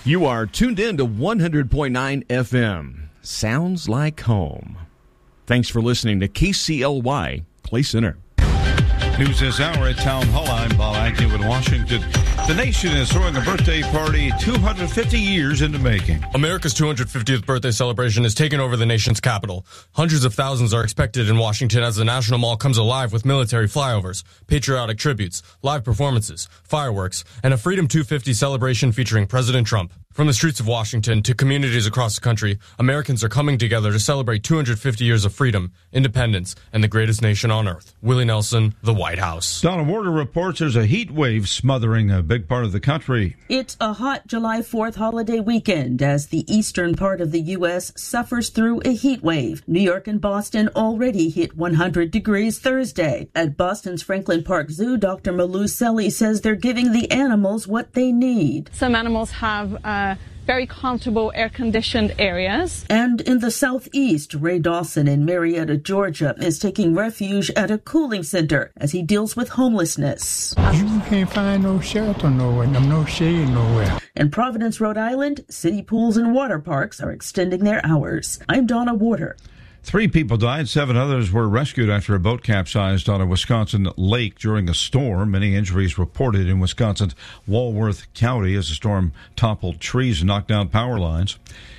You are tuned in to 100.9 FM. Sounds like home. Thanks for listening to KCLY Clay Center. News this hour at Town Hall. I'm Bob Agnew in Washington. The nation is throwing a birthday party 250 years in the making. America's 250th birthday celebration is taking over the nation's capital. Hundreds of thousands are expected in Washington as the National Mall comes alive with military flyovers, patriotic tributes, live performances, fireworks, and a Freedom 250 celebration featuring President Trump. From the streets of Washington to communities across the country, Americans are coming together to celebrate 250 years of freedom, independence, and the greatest nation on earth. Willie Nelson, the White House. Donna Warder reports there's a heat wave smothering a big part of the country. It's a hot July 4th holiday weekend as the eastern part of the U.S. suffers through a heat wave. New York and Boston already hit 100 degrees Thursday. At Boston's Franklin Park Zoo, Dr. Malou Selly says they're giving the animals what they need. Some animals have very comfortable air-conditioned areas. And in the southeast, Ray Dawson in Marietta, Georgia, is taking refuge at a cooling center as he deals with homelessness. You can't find no shelter nowhere, no shade nowhere. In Providence, Rhode Island, city pools and water parks are extending their hours. I'm Donna Warder. 3 people died. 7 others were rescued after a boat capsized on a Wisconsin lake during a storm. Many injuries reported in Wisconsin's Walworth County as the storm toppled trees and knocked down power lines.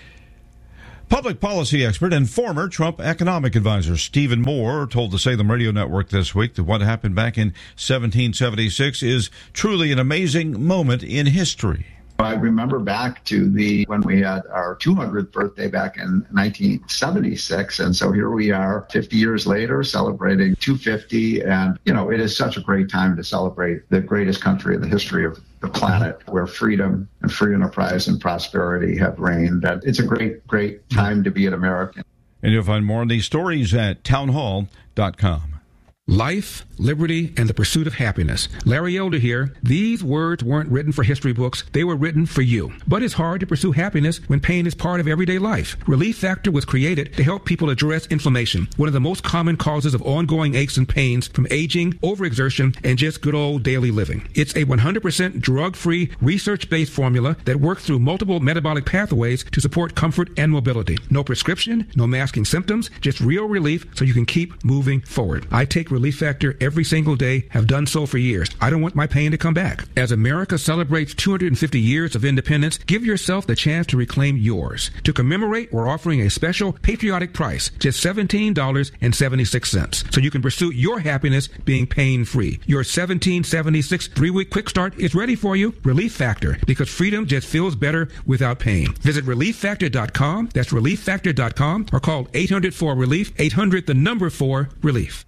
Public policy expert and former Trump economic advisor Stephen Moore told the Salem Radio Network this week that what happened back in 1776 is truly an amazing moment in history. I remember back to when we had our 200th birthday back in 1976. And so here we are 50 years later celebrating 250. And, it is such a great time to celebrate the greatest country in the history of the planet where freedom and free enterprise and prosperity have reigned. And it's a great, great time to be an American. And you'll find more on these stories at townhall.com. Life, liberty, and the pursuit of happiness. Larry Elder here. These words weren't written for history books. They were written for you. But it's hard to pursue happiness when pain is part of everyday life. Relief Factor was created to help people address inflammation, one of the most common causes of ongoing aches and pains from aging, overexertion, and just good old daily living. It's a 100% drug-free, research-based formula that works through multiple metabolic pathways to support comfort and mobility. No prescription, no masking symptoms, just real relief so you can keep moving forward. I take Relief Factor every single day, have done so for years. I don't want my pain to come back. As America celebrates 250 years of independence, give yourself the chance to reclaim yours. To commemorate, we're offering a special patriotic price, just $17.76, so you can pursue your happiness being pain-free. Your $17.76 3-week quick start is ready for you. Relief Factor, because freedom just feels better without pain. Visit ReliefFactor.com. That's ReliefFactor.com, or call 800-4-RELIEF, 800-4-RELIEF.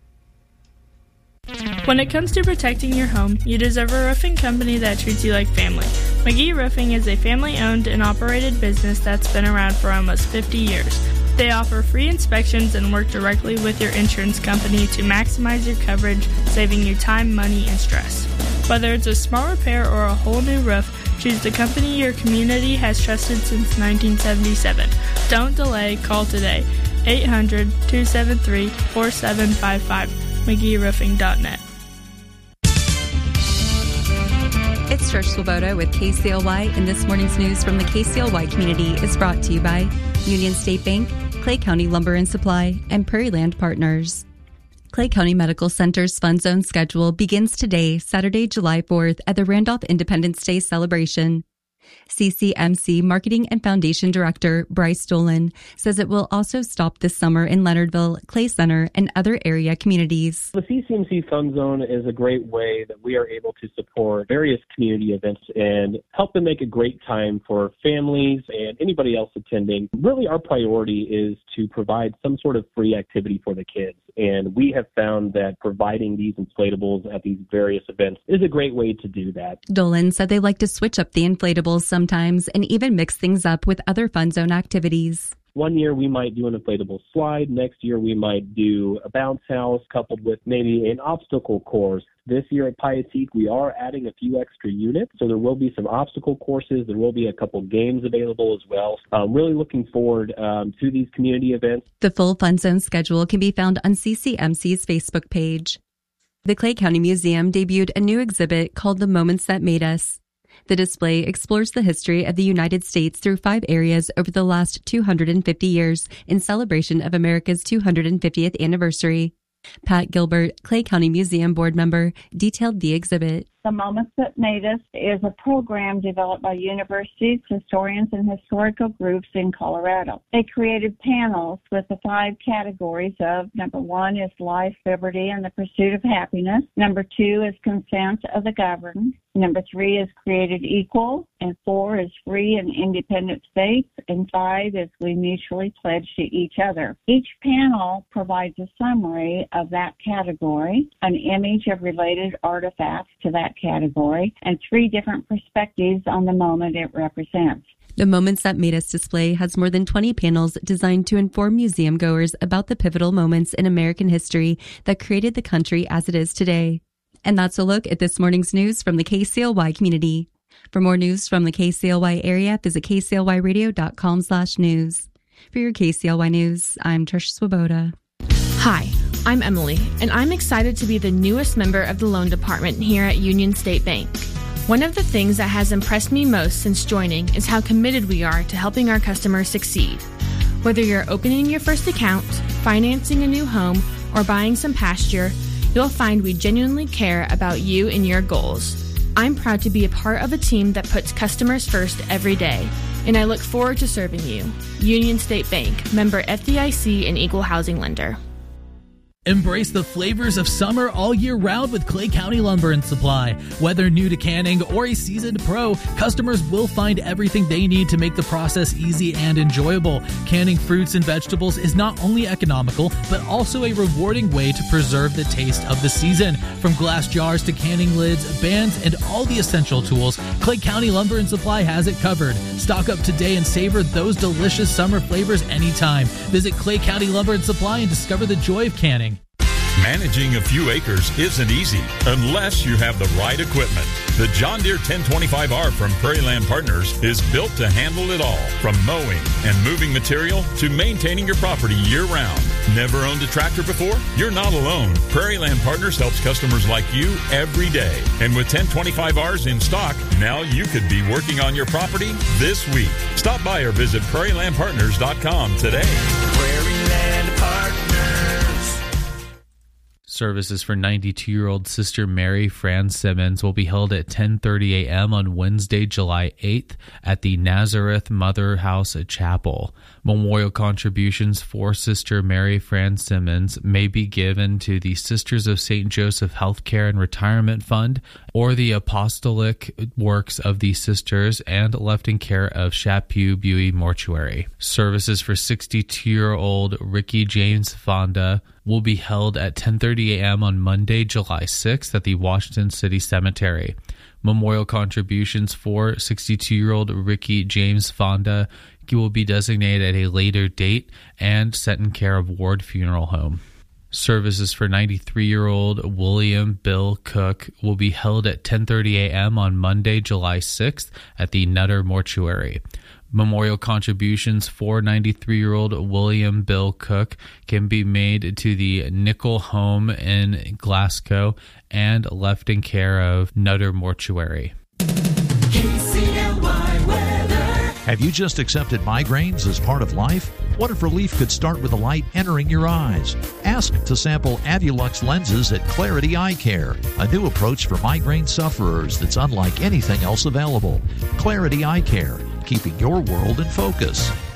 When it comes to protecting your home, you deserve a roofing company that treats you like family. McGee Roofing is a family-owned and operated business that's been around for almost 50 years. They offer free inspections and work directly with your insurance company to maximize your coverage, saving you time, money, and stress. Whether it's a small repair or a whole new roof, choose the company your community has trusted since 1977. Don't delay, call today. 800-273-4755. McGeeRoofing.net. It's Trish Swoboda with KCLY, and this morning's news from the KCLY community is brought to you by Union State Bank, Clay County Lumber and Supply, and Prairie Land Partners. Clay County Medical Center's Fun Zone schedule begins today, Saturday, July 4th, at the Randolph Independence Day celebration. CCMC Marketing and Foundation Director Bryce Dolan says it will also stop this summer in Leonardville, Clay Center, and other area communities. The CCMC Fun Zone is a great way that we are able to support various community events and help them make a great time for families and anybody else attending. Really, our priority is to provide some sort of free activity for the kids. And we have found that providing these inflatables at these various events is a great way to do that. Dolan said they like to switch up the inflatables sometimes and even mix things up with other Fun Zone activities. One year we might do an inflatable slide. Next year we might do a bounce house coupled with maybe an obstacle course. This year at Piatique, we are adding a few extra units, so there will be some obstacle courses. There will be a couple games available as well. Really looking forward to these community events. The full Fun Zone schedule can be found on CCMC's Facebook page. The Clay County Museum debuted a new exhibit called The Moments That Made Us. The display explores the history of the United States through 5 areas over the last 250 years in celebration of America's 250th anniversary. Pat Gilbert, Clay County Museum Board member, detailed the exhibit. The Moments That Made Us is a program developed by universities, historians, and historical groups in Colorado. They created panels with the 5 categories of, number 1 is life, liberty, and the pursuit of happiness. Number 2 is consent of the governed. Number 3 is created equal, and 4 is free and independent states, and 5 is we mutually pledge to each other. Each panel provides a summary of that category, an image of related artifacts to that category, and 3 different perspectives on the moment it represents. The Moments That Made Us display has more than 20 panels designed to inform museum goers about the pivotal moments in American history that created the country as it is today. And that's a look at this morning's news from the KCLY community. For more news from the KCLY area, visit kclyradio.com/news. For your KCLY news, I'm Trish Swoboda. Hi, I'm Emily, and I'm excited to be the newest member of the loan department here at Union State Bank. One of the things that has impressed me most since joining is how committed we are to helping our customers succeed. Whether you're opening your first account, financing a new home, or buying some pasture, you'll find we genuinely care about you and your goals. I'm proud to be a part of a team that puts customers first every day, and I look forward to serving you. Union State Bank, member FDIC and equal housing lender. Embrace the flavors of summer all year round with Clay County Lumber and Supply. Whether new to canning or a seasoned pro, customers will find everything they need to make the process easy and enjoyable. Canning fruits and vegetables is not only economical, but also a rewarding way to preserve the taste of the season. From glass jars to canning lids, bands, and all the essential tools, Clay County Lumber and Supply has it covered. Stock up today and savor those delicious summer flavors anytime. Visit Clay County Lumber and Supply and discover the joy of canning. Managing a few acres isn't easy unless you have the right equipment. The John Deere 1025R from Prairie Land Partners is built to handle it all, from mowing and moving material to maintaining your property year-round. Never owned a tractor before? You're not alone. Prairie Land Partners helps customers like you every day. And with 1025Rs in stock, now you could be working on your property this week. Stop by or visit prairielandpartners.com today. Prairie Land Partners. Services for 92-year-old Sister Mary Fran Simmons will be held at 10:30 a.m. on Wednesday, July 8th at the Nazareth Mother House Chapel. Memorial contributions for Sister Mary Fran Simmons may be given to the Sisters of St. Joseph Healthcare and Retirement Fund or the Apostolic Works of the Sisters and left in care of Chaput Buie Mortuary. Services for 62-year-old Ricky James Fonda will be held at 10:30 a.m. on Monday, July 6th at the Washington City Cemetery. Memorial contributions for 62-year-old Ricky James Fonda will be designated at a later date and set in care of Ward Funeral Home. Services for 93-year-old William Bill Cook will be held at 10:30 a.m. on Monday, July 6th at the Nutter Mortuary. Memorial contributions for 93-year-old William Bill Cook can be made to the Nickel Home in Glasgow and left in care of Nutter Mortuary. KCLY weather. Have you just accepted migraines as part of life? What if relief could start with the light entering your eyes? Ask to sample Avulux lenses at Clarity Eye Care, a new approach for migraine sufferers that's unlike anything else available. Clarity Eye Care, keeping your world in focus.